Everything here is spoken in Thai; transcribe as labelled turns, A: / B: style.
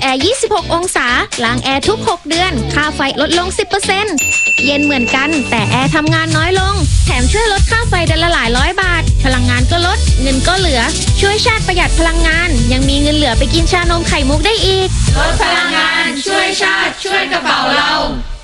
A: ร์ 26 องศาล้างแอร์ทุก 6 เดือนค่าไฟลดลง 10% เย็นเหมือนกันแต่แอร์ทำงานน้อยลงแถมช่วยลดค่าไฟเดือนละหลายร้อยบาทพลังงานก็ลดเงินก็เหลือช่วยชาติประหยัดพลังงานยังมีเงินเหลือไปกินชานมไข่มุกได้อีกลดพลังงานช่วยชาติช่วยกระเป๋าเรา